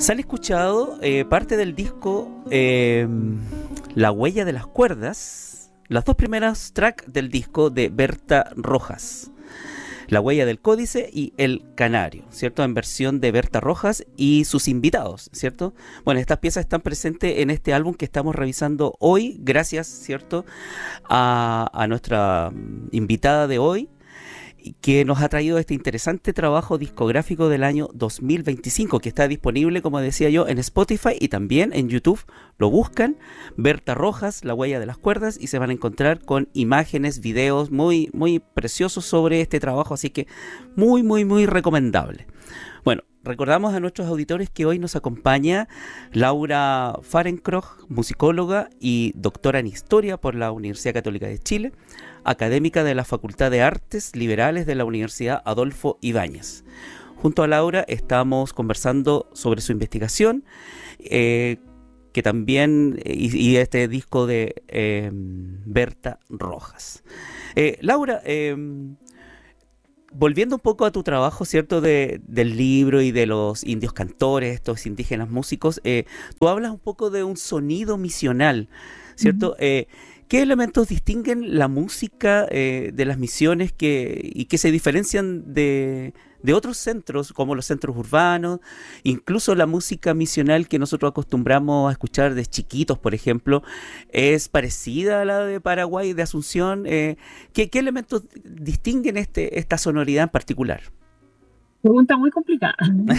¿Se han escuchado parte del disco La huella de las cuerdas? Las dos primeras tracks del disco de Berta Rojas. La huella del códice y El Canario, ¿cierto? En versión de Berta Rojas y sus invitados, ¿cierto? Bueno, estas piezas están presentes en este álbum que estamos revisando hoy, gracias, ¿cierto? A nuestra invitada de hoy, que nos ha traído este interesante trabajo discográfico del año 2025, que está disponible, como decía yo, en Spotify y también en YouTube. Lo buscan, Berta Rojas, La huella de las cuerdas, y se van a encontrar con imágenes, videos muy, muy preciosos sobre este trabajo, así que muy, muy, muy recomendable. Bueno, recordamos a nuestros auditores que hoy nos acompaña Laura Fahrenkroch, musicóloga y doctora en Historia por la Universidad Católica de Chile, académica de la Facultad de Artes Liberales de la Universidad Adolfo Ibáñez. Junto a Laura estamos conversando sobre su investigación, que también, y este disco de Berta Rojas. Laura, volviendo un poco a tu trabajo, ¿cierto? Del libro y de los indios cantores, estos indígenas músicos, tú hablas un poco de un sonido misional, ¿cierto? ¿Qué elementos distinguen la música de las misiones y que se diferencian de otros centros, como los centros urbanos, incluso la música misional que nosotros acostumbramos a escuchar de chiquitos, por ejemplo, es parecida a la de Paraguay, de Asunción? ¿Qué elementos distinguen esta sonoridad en particular? Pregunta muy complicada,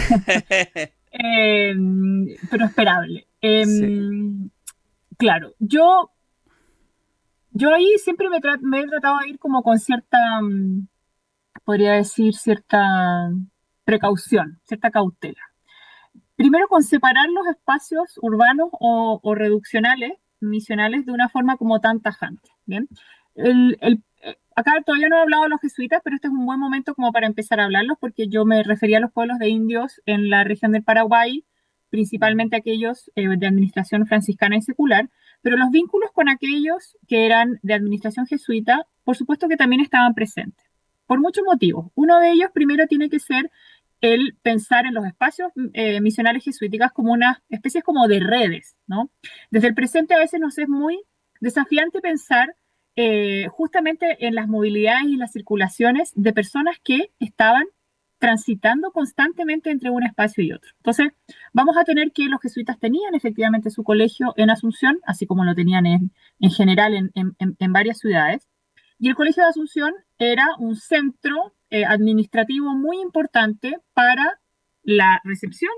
Eh, pero esperable. Sí. Claro, yo ahí siempre me he tratado de ir como con cierta, podría decir, cierta precaución, cierta cautela. Primero, con separar los espacios urbanos o reduccionales, misionales, de una forma como tan tajante. ¿Bien? Acá todavía no he hablado de los jesuitas, pero este es un buen momento como para empezar a hablarlos, porque yo me refería a los pueblos de indios en la región del Paraguay, principalmente aquellos de administración franciscana y secular, pero los vínculos con aquellos que eran de administración jesuita, por supuesto que también estaban presentes, por muchos motivos. Uno de ellos primero tiene que ser el pensar en los espacios misionales jesuíticas como unas especies como de redes, ¿no? Desde el presente a veces nos es muy desafiante pensar justamente en las movilidades y las circulaciones de personas que estaban transitando constantemente entre un espacio y otro. Entonces, vamos a tener que los jesuitas tenían efectivamente su colegio en Asunción, así como lo tenían en general en varias ciudades, y el Colegio de Asunción era un centro administrativo muy importante para la recepción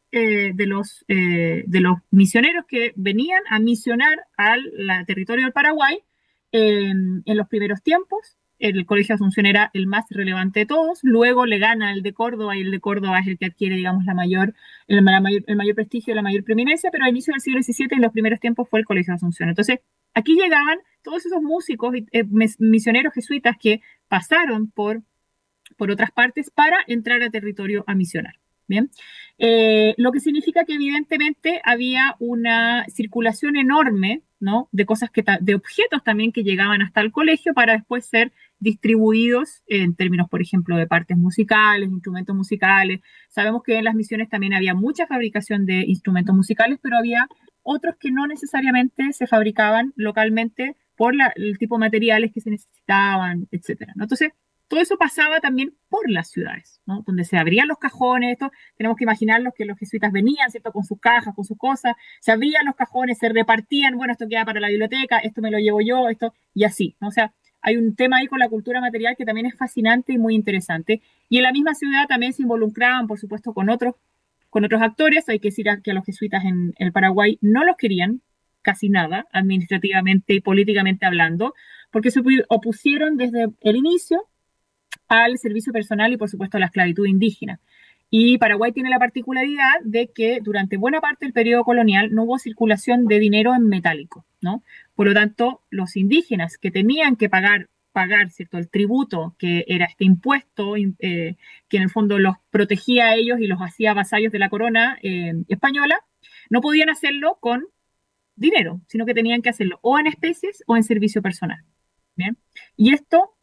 de los misioneros que venían a misionar al territorio del Paraguay en los primeros tiempos. El Colegio de Asunción era el más relevante de todos, luego le gana el de Córdoba y el de Córdoba es el que adquiere, digamos, el mayor prestigio, la mayor preeminencia, pero a inicio del siglo XVII, en los primeros tiempos, fue el Colegio de Asunción. Entonces, aquí llegaban todos esos músicos, misioneros jesuitas que pasaron por otras partes para entrar a territorio a misionar. Bien, lo que significa que evidentemente había una circulación enorme, ¿no? De cosas de objetos también que llegaban hasta el colegio para después ser distribuidos en términos, por ejemplo, de partes musicales, instrumentos musicales. Sabemos que en las misiones también había mucha fabricación de instrumentos musicales, pero había otros que no necesariamente se fabricaban localmente por el tipo de materiales que se necesitaban, etcétera, ¿no? Entonces, todo eso pasaba también por las ciudades, ¿no? Donde se abrían los cajones, esto, tenemos que imaginarlos que los jesuitas venían, ¿cierto? Con sus cajas, con sus cosas, se abrían los cajones, se repartían, bueno, esto queda para la biblioteca, esto me lo llevo yo, esto, y así, ¿no? O sea, hay un tema ahí con la cultura material que también es fascinante y muy interesante. Y en la misma ciudad también se involucraban, por supuesto, con otros actores. Hay que decir que a los jesuitas en el Paraguay no los querían casi nada, administrativamente y políticamente hablando, porque se opusieron desde el inicio al servicio personal y por supuesto a la esclavitud indígena. Y Paraguay tiene la particularidad de que durante buena parte del periodo colonial no hubo circulación de dinero en metálico, ¿no? Por lo tanto, los indígenas que tenían que pagar, ¿cierto? El tributo, que era este impuesto, que en el fondo los protegía a ellos y los hacía vasallos de la corona española, no podían hacerlo con dinero, sino que tenían que hacerlo o en especies o en servicio personal. ¿Bien? Y esto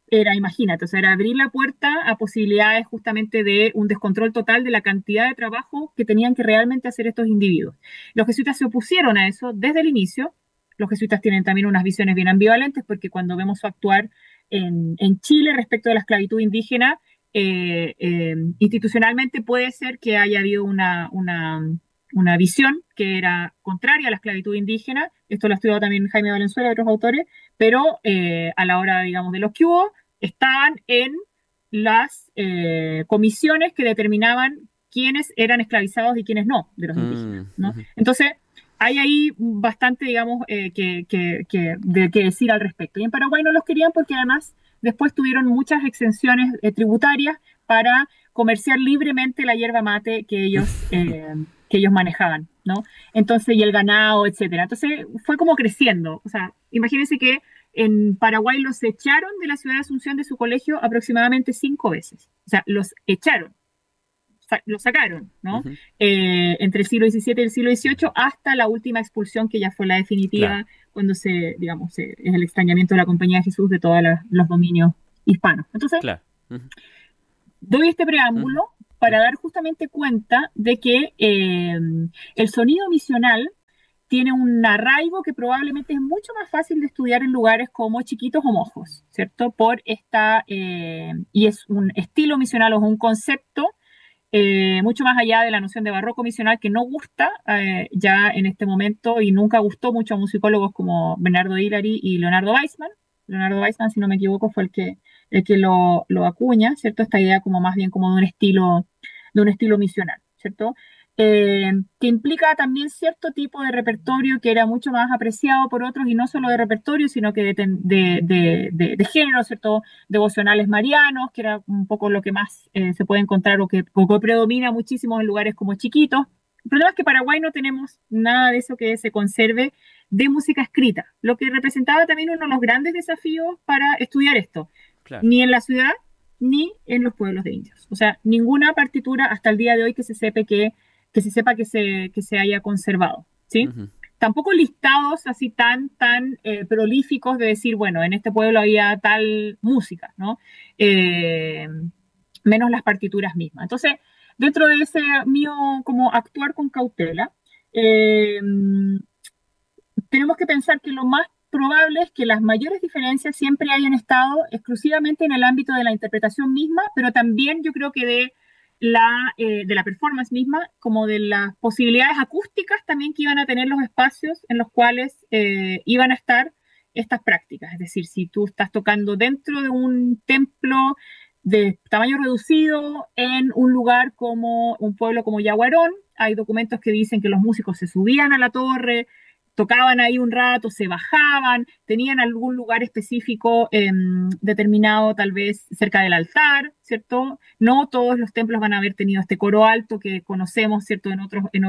era, imagínate, o sea, era abrir la puerta a posibilidades justamente de un descontrol total de la cantidad de trabajo que tenían que realmente hacer estos individuos. Los jesuitas se opusieron a eso desde el inicio. Los jesuitas tienen también unas visiones bien ambivalentes porque cuando vemos su actuar en Chile respecto de la esclavitud indígena, institucionalmente puede ser que haya habido una visión que era contraria a la esclavitud indígena. Esto lo ha estudiado también Jaime Valenzuela y otros autores, pero a la hora, digamos, de los que hubo, estaban en las comisiones que determinaban quiénes eran esclavizados y quiénes no de los indígenas, ¿no? Entonces, hay ahí bastante, digamos, de que decir al respecto. Y en Paraguay no los querían porque además después tuvieron muchas exenciones tributarias para comerciar libremente la hierba mate que ellos manejaban, ¿no? Entonces, y el ganado, etcétera. Entonces, fue como creciendo. O sea, imagínense que en Paraguay los echaron de la ciudad de Asunción de su colegio aproximadamente 5 veces. O sea, los echaron, los sacaron, ¿no? Entre el siglo XVII y el siglo XVIII hasta la última expulsión que ya fue la definitiva, claro, cuando digamos, es el extrañamiento de la Compañía de Jesús de todos los dominios hispanos. Entonces, claro, doy este preámbulo para dar justamente cuenta de que el sonido misional tiene un arraigo que probablemente es mucho más fácil de estudiar en lugares como Chiquitos o Mojos, ¿cierto? Y es un estilo misional o es un concepto mucho más allá de la noción de barroco misional que no gusta ya en este momento y nunca gustó mucho a musicólogos como Bernardo Hillary y Leonardo Weissman. Leonardo Weissman, si no me equivoco, fue el que lo acuña, ¿cierto? Esta idea como más bien como de un estilo misional, ¿cierto? Que implica también cierto tipo de repertorio que era mucho más apreciado por otros, y no solo de repertorio, sino que de género, ¿cierto? Devocionales marianos, que era un poco lo que más se puede encontrar o que predomina muchísimo en lugares como Chiquitos. El problema es que en Paraguay no tenemos nada de eso que se conserve de música escrita, lo que representaba también uno de los grandes desafíos para estudiar esto, claro, ni en la ciudad ni en los pueblos de indios. O sea, ninguna partitura hasta el día de hoy que se sepa que se haya conservado, ¿sí? Tampoco listados así tan prolíficos de decir, bueno, en este pueblo había tal música, ¿no? Menos las partituras mismas. Entonces, dentro de ese mío como actuar con cautela, tenemos que pensar que lo más probable es que las mayores diferencias siempre hayan estado exclusivamente en el ámbito de la interpretación misma, pero también yo creo que de la performance misma, como de las posibilidades acústicas también que iban a tener los espacios en los cuales iban a estar estas prácticas. Es decir, si tú estás tocando dentro de un templo de tamaño reducido en un lugar como un pueblo como Yaguarón, hay documentos que dicen que los músicos se subían a la torre, tocaban ahí un rato, se bajaban, tenían algún lugar específico determinado, tal vez cerca del altar, ¿cierto? No todos los templos van a haber tenido este coro alto que conocemos, ¿cierto? En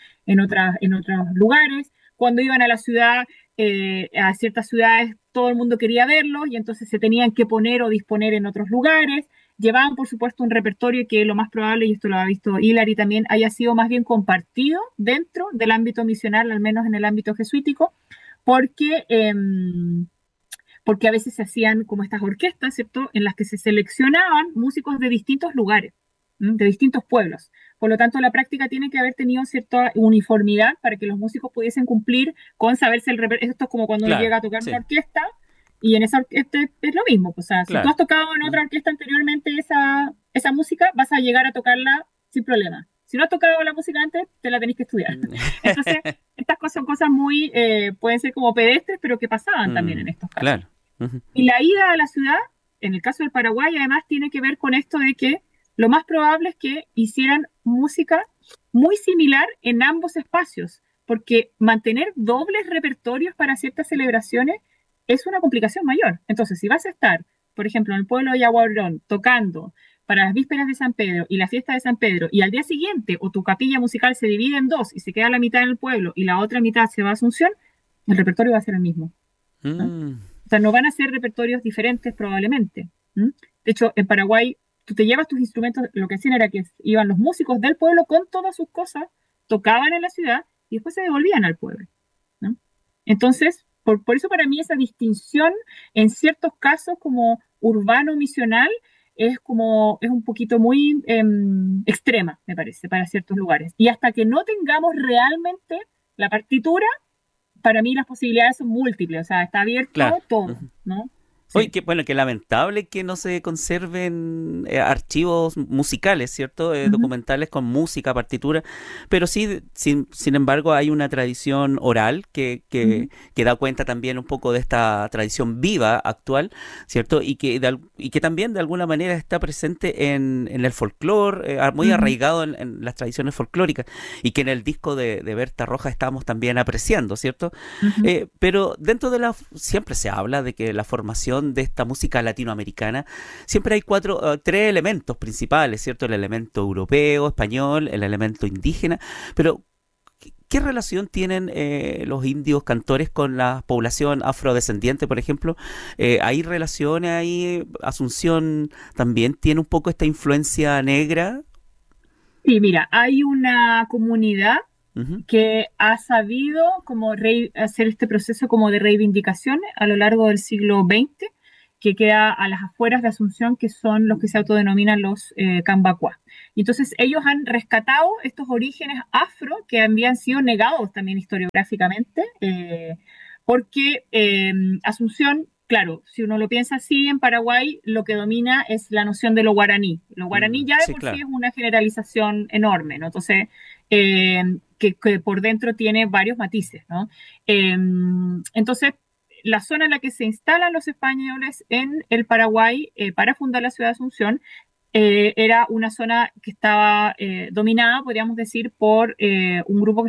otros lugares. Cuando iban a la ciudad, a ciertas ciudades, todo el mundo quería verlos y entonces se tenían que poner o disponer en otros lugares. Llevaban, por supuesto, un repertorio que lo más probable, y esto lo ha visto Hilary también, haya sido más bien compartido dentro del ámbito misional, al menos en el ámbito jesuítico, porque, porque a veces se hacían como estas orquestas, ¿cierto?, en las que se seleccionaban músicos de distintos lugares, de distintos pueblos. Por lo tanto, la práctica tiene que haber tenido cierta uniformidad para que los músicos pudiesen cumplir con saberse el repertorio. Esto es como cuando uno llega a tocar una orquesta, y en esa orquesta es lo mismo. O sea, si tú has tocado en otra orquesta anteriormente esa música, vas a llegar a tocarla sin problema. Si no has tocado la música antes, te la tenés que estudiar. Entonces, estas cosas son cosas muy, pueden ser como pedestres, pero que pasaban también en estos casos. Claro. Y la ida a la ciudad, en el caso del Paraguay, además tiene que ver con esto de que lo más probable es que hicieran música muy similar en ambos espacios, porque mantener dobles repertorios para ciertas celebraciones es una complicación mayor. Entonces, si vas a estar, por ejemplo, en el pueblo de Yaguarón tocando para las vísperas de San Pedro y la fiesta de San Pedro, y al día siguiente o tu capilla musical se divide en dos y se queda la mitad en el pueblo y la otra mitad se va a Asunción, el repertorio va a ser el mismo, ¿no? O sea, no van a ser repertorios diferentes probablemente. De hecho, en Paraguay, tú te llevas tus instrumentos, lo que hacían era que iban los músicos del pueblo con todas sus cosas, tocaban en la ciudad y después se devolvían al pueblo, ¿no? Entonces, por eso para mí esa distinción en ciertos casos como urbano misional es un poquito muy extrema, me parece, para ciertos lugares. Y hasta que no tengamos realmente la partitura, para mí las posibilidades son múltiples, o sea, está Claro. abierto todo, Ujú. ¿no? Oye, Sí. qué bueno, qué lamentable que no se conserven archivos musicales, ¿cierto? Ujú, Documentales con música, partitura, pero sí, sin embargo, hay una tradición oral ujú, que da cuenta también un poco de esta tradición viva actual, ¿cierto? Y que también de alguna manera está presente en el folclore, muy ujú, arraigado en las tradiciones folclóricas, y que en el disco de Berta Roja estamos también apreciando, ¿cierto? ujú. Pero dentro de siempre se habla de que la formación de esta música latinoamericana, siempre hay tres elementos principales, ¿cierto? El elemento europeo, español, el elemento indígena, pero ¿qué relación tienen los indios cantores con la población afrodescendiente, por ejemplo? ¿Hay relaciones ahí? ¿Asunción también tiene un poco esta influencia negra? Sí, mira, hay una comunidad Ujú. que ha sabido como hacer este proceso como de reivindicación a lo largo del siglo XX, que queda a las afueras de Asunción, que son los que se autodenominan los Cambacuá. Y entonces ellos han rescatado estos orígenes afro que habían sido negados también historiográficamente, porque Asunción, claro, si uno lo piensa así, en Paraguay lo que domina es la noción de lo guaraní. Lo guaraní ya de Sí, por sí claro. es una generalización enorme, ¿no? Entonces, que por dentro tiene varios matices, ¿no? Entonces, la zona en la que se instalan los españoles en el Paraguay para fundar la ciudad de Asunción era una zona que estaba dominada, podríamos decir, por un grupo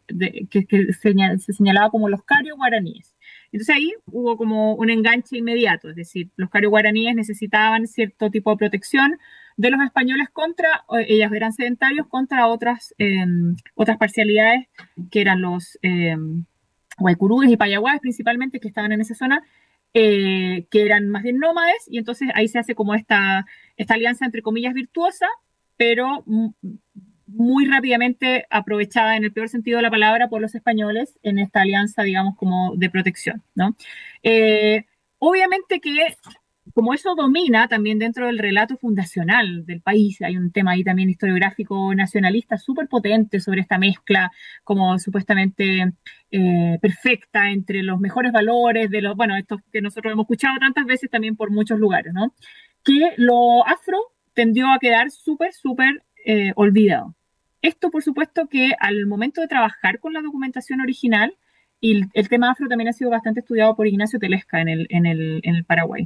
que se señalaba como los cario guaraníes. Entonces ahí hubo como un enganche inmediato, es decir, los cario guaraníes necesitaban cierto tipo de protección de los españoles contra, ellas eran sedentarios, contra otras parcialidades que eran los guaycurúes y payaguás principalmente que estaban en esa zona, que eran más bien nómades, y entonces ahí se hace como esta alianza entre comillas virtuosa, pero muy rápidamente aprovechada en el peor sentido de la palabra por los españoles en esta alianza, digamos, como de protección, ¿no? Eh, Obviamente que como eso domina también dentro del relato fundacional del país, hay un tema ahí también historiográfico nacionalista súper potente sobre esta mezcla como supuestamente perfecta entre los mejores valores de los, bueno, estos que nosotros hemos escuchado tantas veces también por muchos lugares, ¿no? Que lo afro tendió a quedar súper olvidado. Esto, por supuesto, que al momento de trabajar con la documentación original, y el tema afro también ha sido bastante estudiado por Ignacio Telesca en el Paraguay,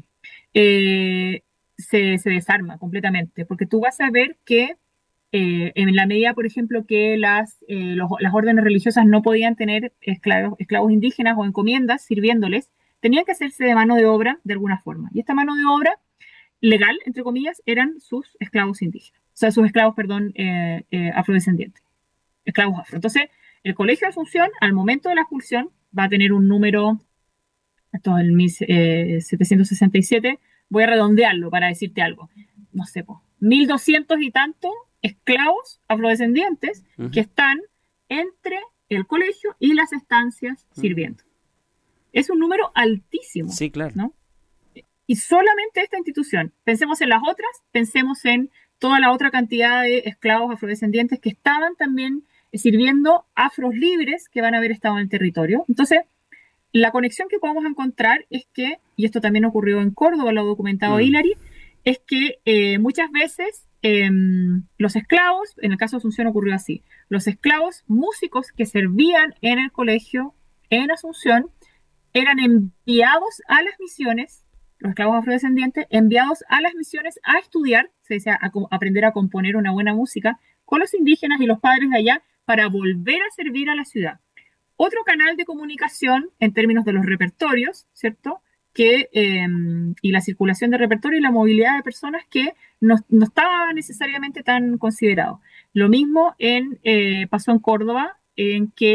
se desarma completamente, porque tú vas a ver que en la medida, por ejemplo, que las órdenes religiosas no podían tener esclavos indígenas o encomiendas sirviéndoles, tenían que hacerse de mano de obra de alguna forma. Y esta mano de obra legal, entre comillas, eran sus esclavos indígenas, o sea, sus esclavos, perdón, afrodescendientes, esclavos afro. Entonces, el Colegio de Asunción, al momento de la expulsión, va a tener un número, esto es el 1767, voy a redondearlo para decirte algo, no sé, 1200 y tanto esclavos afrodescendientes que Ujú. están entre el colegio y las estancias Mm. sirviendo. Es un número altísimo, Sí, claro. ¿no? Y solamente esta institución, pensemos en las otras, pensemos en toda la otra cantidad de esclavos afrodescendientes que estaban también sirviendo afros libres que van a haber estado en el territorio. Entonces, la conexión que podemos encontrar es que, y esto también ocurrió en Córdoba, lo ha documentado Mm. Hillary, es que muchas veces los esclavos, en el caso de Asunción ocurrió así, los esclavos músicos que servían en el colegio en Asunción eran enviados a las misiones, los esclavos afrodescendientes, enviados a las misiones a estudiar, se decía, aprender a componer una buena música con los indígenas y los padres de allá para volver a servir a la ciudad. Otro canal de comunicación en términos de los repertorios, ¿cierto? Y la circulación de repertorio y la movilidad de personas que no estaba necesariamente tan considerado. Lo mismo pasó en Córdoba, en que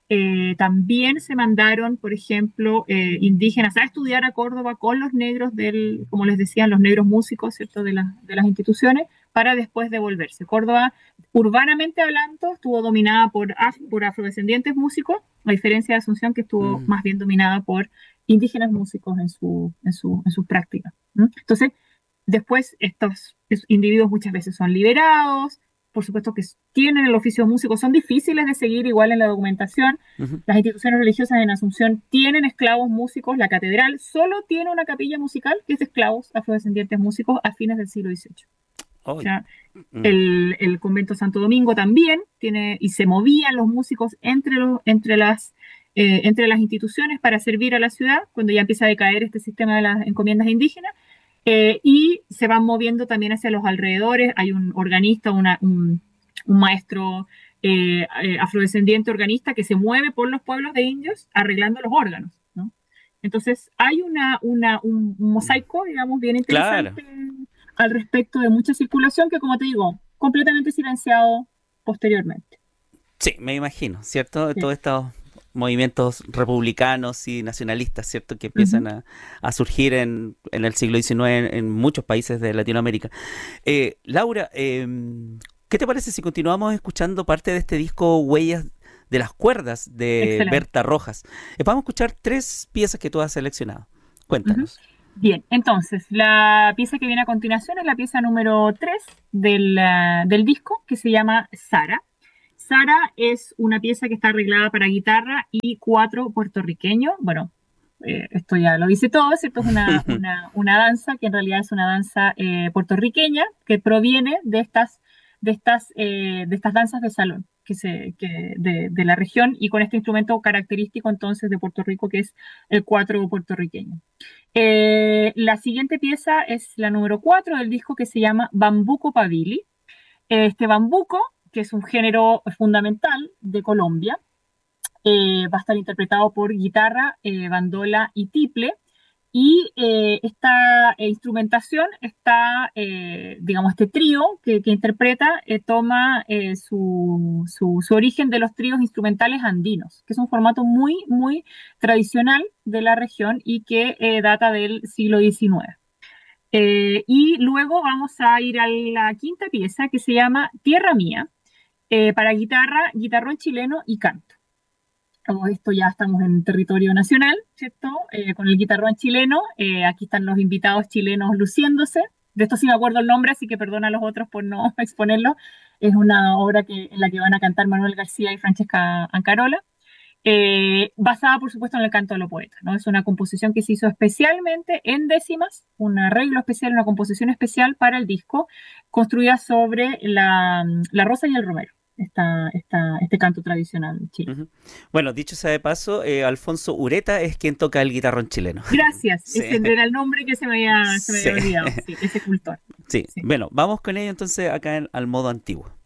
También se mandaron, por ejemplo, indígenas a estudiar a Córdoba con los negros como les decían, los negros músicos, ¿cierto?, de las instituciones, para después devolverse. Córdoba, urbanamente hablando, estuvo dominada por afrodescendientes músicos, a diferencia de Asunción, que estuvo más bien dominada por indígenas músicos en sus prácticas. Entonces, después estos individuos muchas veces son liberados, por supuesto que tienen el oficio de músico, son difíciles de seguir igual en la documentación. Las instituciones religiosas en Asunción tienen esclavos músicos, la catedral solo tiene una capilla musical que es de esclavos afrodescendientes músicos a fines del siglo XVIII. O sea, el convento Santo Domingo también tiene, y se movían los músicos entre las instituciones para servir a la ciudad, cuando ya empieza a decaer este sistema de las encomiendas indígenas. Y se van moviendo también hacia los alrededores. Hay un organista, un maestro afrodescendiente organista que se mueve por los pueblos de indios arreglando los órganos, ¿no? Entonces hay un mosaico, digamos, bien interesante al respecto de mucha circulación que, como te digo, completamente silenciado posteriormente. Sí, me imagino, ¿cierto? Sí. Todos estos movimientos republicanos y nacionalistas, ¿cierto?, que empiezan a surgir en el siglo XIX en muchos países de Latinoamérica. Laura, ¿qué te parece si continuamos escuchando parte de este disco Huellas de las Cuerdas de Excelente. Berta Rojas? Vamos a escuchar 3 piezas que tú has seleccionado. Cuéntanos. Bien, entonces, la pieza que viene a continuación es la pieza número 3 del disco, que se llama Sara. Sara es una pieza que está arreglada para guitarra y 4 puertorriqueños. Bueno, esto ya lo dice todo, ¿cierto? Es una danza que en realidad es una danza puertorriqueña que proviene de estas danzas de salón de la región, y con este instrumento característico entonces de Puerto Rico, que es el 4 puertorriqueño. La siguiente pieza es la número 4 del disco, que se llama Bambuco Pavili. Este bambuco, que es un género fundamental de Colombia, va a estar interpretado por guitarra, bandola y tiple. Y esta instrumentación digamos, este trío que interpreta, toma su origen de los tríos instrumentales andinos, que es un formato muy, muy tradicional de la región y que data del siglo XIX. Y luego vamos a ir a la quinta pieza, que se llama Tierra Mía, para guitarra, guitarrón chileno y canto. Esto ya estamos en territorio nacional, ¿cierto? Con el guitarrón chileno. Aquí están los invitados chilenos luciéndose. De esto sí me acuerdo el nombre, así que perdona a los otros por no exponerlo. Es una obra en la que van a cantar Manuel García y Francesca Ancarola, basada, por supuesto, en el canto de los poetas, ¿no? Es una composición que se hizo especialmente en décimas, un arreglo especial, una composición especial para el disco, construida sobre la rosa y el romero. Este canto tradicional chileno. Bueno, dicho sea de paso, Alfonso Ureta es quien toca el guitarrón chileno. Gracias, Sí. ese era el nombre que se me había olvidado, sí, ese cultor. Sí. Bueno, vamos con ello entonces acá al modo antiguo.